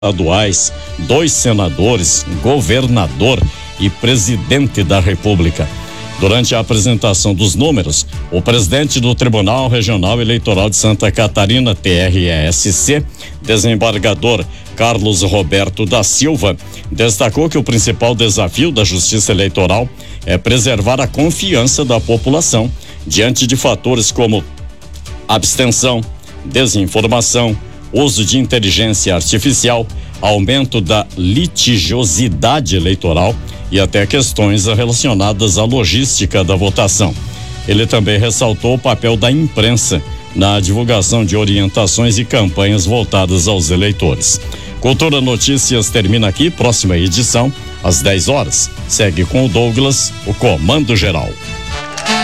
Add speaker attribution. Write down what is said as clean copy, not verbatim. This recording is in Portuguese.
Speaker 1: estaduais, 2 senadores, governador e presidente da República. Durante a apresentação dos números, o presidente do Tribunal Regional Eleitoral de Santa Catarina, TRESC, desembargador Carlos Roberto da Silva, destacou que o principal desafio da Justiça Eleitoral é preservar a confiança da população diante de fatores como abstenção, desinformação, uso de inteligência artificial, aumento da litigiosidade eleitoral e até questões relacionadas à logística da votação. Ele também ressaltou o papel da imprensa na divulgação de orientações e campanhas voltadas aos eleitores. Cultura Notícias termina aqui, próxima edição, às 10 horas. Segue com o Douglas, o Comando Geral.